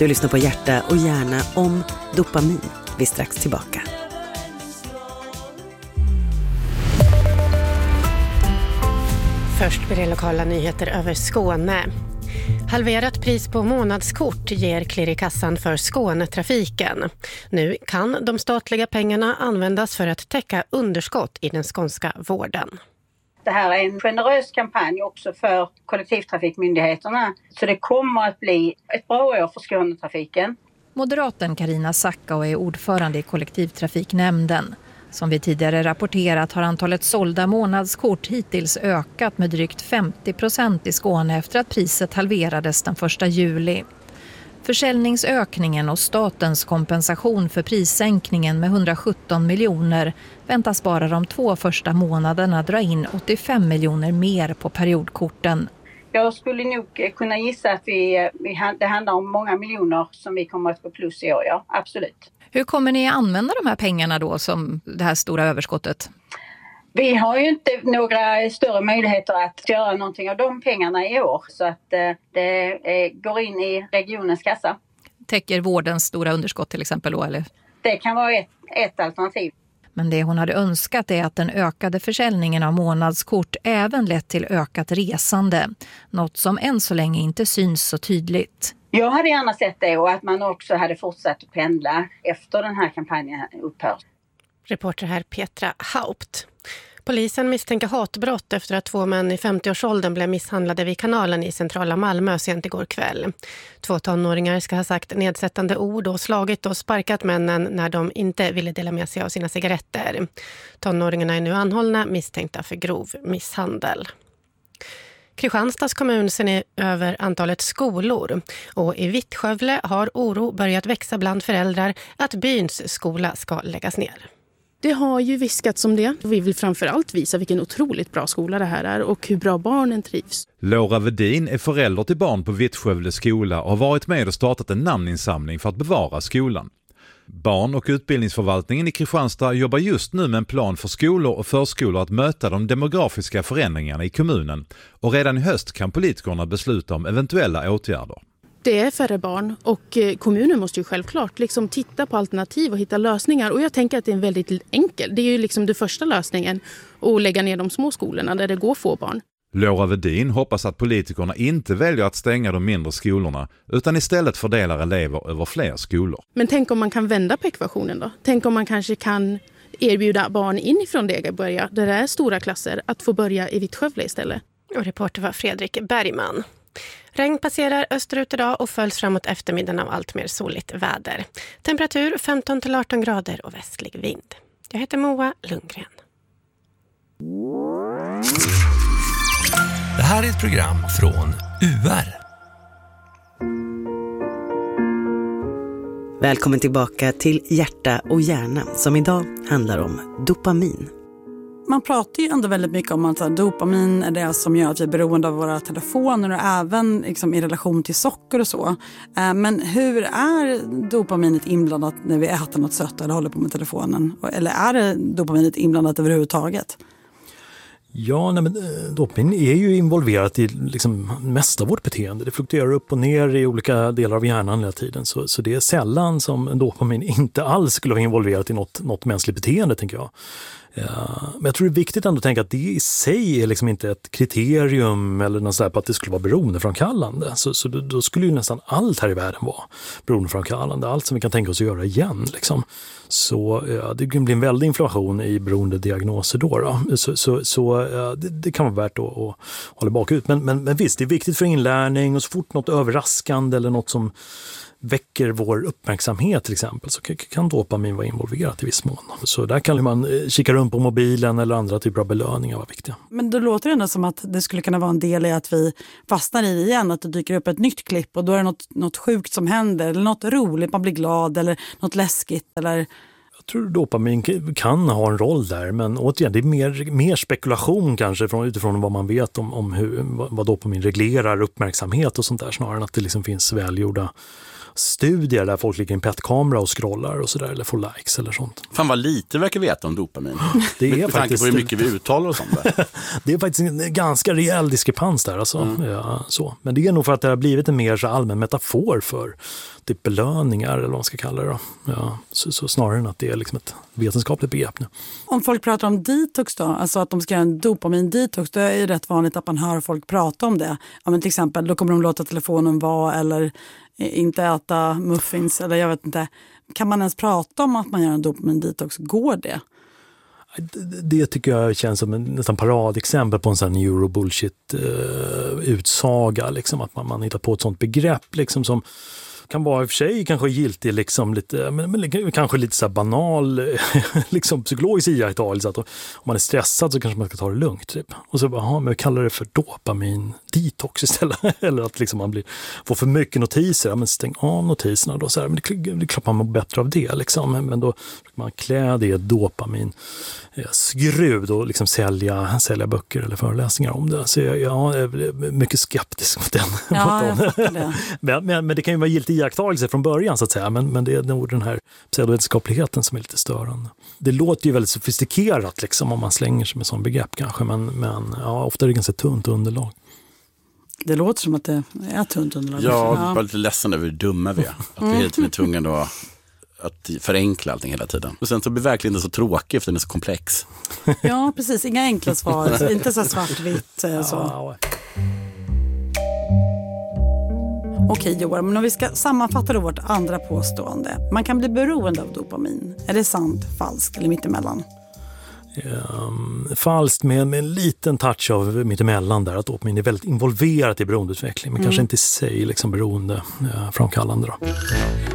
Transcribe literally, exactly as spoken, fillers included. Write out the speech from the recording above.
Du lyssnar på Hjärta och hjärna om dopamin. Vi är strax tillbaka. Först blir det lokala nyheter över Skåne. Halverat pris på månadskort ger klirr i kassan för Skånetrafiken. Nu kan de statliga pengarna användas för att täcka underskott i den skånska vården. Det här är en generös kampanj också för kollektivtrafikmyndigheterna. Så det kommer att bli ett bra år för Skånetrafiken. Moderaten Carina Sacka är ordförande i kollektivtrafiknämnden. Som vi tidigare rapporterat har antalet sålda månadskort hittills ökat med drygt femtio procent i Skåne efter att priset halverades den första juli. Försäljningsökningen och statens kompensation för prissänkningen med hundrasjutton miljoner väntas bara de två första månaderna dra in åttiofem miljoner mer på periodkorten. Jag skulle nog kunna gissa att vi, vi, det handlar om många miljoner som vi kommer att få plus i år, ja, absolut. Hur kommer ni använda de här pengarna då som det här stora överskottet? Vi har ju inte några större möjligheter att göra någonting av de pengarna i år så att eh, det eh, går in i regionens kassa. Täcker vårdens stora underskott till exempel då, eller? Det kan vara ett, ett alternativ. Men det hon hade önskat är att den ökade försäljningen av månadskort även lett till ökat resande. Något som än så länge inte syns så tydligt. Jag hade gärna sett det och att man också hade fortsatt att pendla efter den här kampanjen upphör. Reporter här Petra Haupt. Polisen misstänker hatbrott efter att två män i femtioårsåldern blev misshandlade vid kanalen i centrala Malmö sent igår kväll. Två tonåringar ska ha sagt nedsättande ord och slagit och sparkat männen när de inte ville dela med sig av sina cigaretter. Tonåringarna är nu anhållna misstänkta för grov misshandel. Kristianstads kommun ser ner över antalet skolor och i Vittskövle har oro börjat växa bland föräldrar att byns skola ska läggas ner. Det har ju viskats om det. Vi vill framförallt visa vilken otroligt bra skola det här är och hur bra barnen trivs. Laura Vedin är förälder till barn på Vittskövle skola och har varit med och startat en namninsamling för att bevara skolan. Barn- och utbildningsförvaltningen i Kristianstad jobbar just nu med en plan för skolor och förskolor att möta de demografiska förändringarna i kommunen. Och redan i höst kan politikerna besluta om eventuella åtgärder. Det är färre barn och kommunen måste ju självklart liksom titta på alternativ och hitta lösningar. Och jag tänker att det är en väldigt enkel. Det är ju liksom den första lösningen att lägga ner de små skolorna där det går få barn. Laura Vedin hoppas att politikerna inte väljer att stänga de mindre skolorna utan istället fördelar elever över fler skolor. Men tänk om man kan vända på ekvationen då? Tänk om man kanske kan erbjuda barn inifrån Degeberga där det är stora klasser att få börja i Vittskövle istället. Och reporter var Fredrik Bergman. Regn passerar österut idag och följs framåt eftermiddagen av allt mer soligt väder. Temperatur femton till arton grader och västlig vind. Jag heter Moa Lundgren. Det här är ett program från U R. Välkommen tillbaka till Hjärta och hjärna som idag handlar om dopamin. Man pratar ju ändå väldigt mycket om att dopamin är det som gör att vi är beroende av våra telefoner och även liksom i relation till socker och så. Men hur är dopaminet inblandat när vi äter något sött eller håller på med telefonen? Eller är det dopaminet inblandat överhuvudtaget? Ja, nej, men dopamin är ju involverat i liksom mest av vårt beteende. Det fluktuerar upp och ner i olika delar av hjärnan hela tiden. Så, så det är sällan som dopamin inte alls skulle vara involverat i något, något mänskligt beteende, tänker jag. Ja, men jag tror det är viktigt ändå att tänka att det i sig är liksom inte ett kriterium eller något sådär på att det skulle vara beroendeframkallande. Så, så då, då skulle ju nästan allt här i världen vara beroendeframkallande. Allt som vi kan tänka oss att göra igen. Liksom. Så ja, det kan bli en väldig inflation i beroendediagnoser då. då. Så, så, så ja, det, det kan vara värt att, att hålla bakut. Men, men, men visst, det är viktigt för inlärning och så fort något överraskande eller något som väcker vår uppmärksamhet till exempel så kan dopamin vara involverat i viss mån. Så där kan man kika runt på mobilen eller andra typer av belöningar vara viktiga. Men då låter det ändå som att det skulle kunna vara en del i att vi fastnar i igen, att det dyker upp ett nytt klipp och då är det något, något sjukt som händer eller något roligt, man blir glad eller något läskigt eller... Jag tror dopamin kan ha en roll där, men återigen, det är mer, mer spekulation kanske från, utifrån vad man vet om, om hur, vad dopamin reglerar uppmärksamhet och sånt där, snarare än att det liksom finns välgjorda studier där folk ligger i en petkamera och scrollar och sådär, eller får likes eller sånt. Fan vad lite verkar veta om dopamin. Det är med tanke på hur mycket vi uttalar och sånt där. Det är faktiskt en ganska rejäl diskrepans där. Alltså. Mm. Ja, så. Men det är nog för att det har blivit en mer så allmän metafor för typ belöningar eller vad man ska kalla det. Då. Ja, så, så snarare än att det är liksom ett vetenskapligt begrepp nu. Om folk pratar om detox då, alltså att de ska göra en dopamin-detox, då är det rätt vanligt att man hör folk prata om det. Ja, men till exempel, då kommer de låta telefonen vara eller inte äta muffins eller jag vet inte. Kan man ens prata om att man gör en dopamin-detox? Går det? Det tycker jag känns som en nästan paradexempel på en sån här neurobullshit-utsaga. Uh, liksom, att man, man hittar på ett sånt begrepp liksom, som kan vara i och för sig kanske giltig, liksom, lite, men, men kanske lite så här banal liksom, psykologisk iakttagelse. Att om man är stressad så kanske man ska ta det lugnt. Typ. Och så bara, men kallar det för dopamin-detox istället. Eller att liksom, man blir, får för mycket notiser. Ja, men stäng av notiserna då. Så här, men det, det är klart man mår bättre av det. Liksom. Men då man klä det i dopamin skruv och liksom sälja, sälja böcker eller föreläsningar om det. Så jag, jag är mycket skeptisk mot den. Ja, jag fattar det. men, men, men det kan ju vara giltig iakttagelse från början så att säga. Men, men det är nog den här pseudovetenskapligheten som är lite störande. Det låter ju väldigt sofistikerat liksom, om man slänger sig med sån begrepp kanske. Men, men ja, ofta är det ganska tunt underlag. Det låter som att det är tunt underlag. Ja, jag är bara lite ledsen över hur dumma vi är. Att vi helt är tvungna då att förenkla allting hela tiden. Och sen så blir verkligen det så tråkigt för den är så komplex. Ja, precis. Inga enkla svar. Inte så svartvitt. Så. Ja. Okej Johan, men om vi ska sammanfatta då vårt andra påstående. Man kan bli beroende av dopamin. Är det sant, falskt eller mittemellan? Um, falskt med, med en liten touch av mittemellan där. Att dopamin är väldigt involverat i beroendeutveckling. Men mm. kanske inte i sig liksom beroende uh, framkallande då.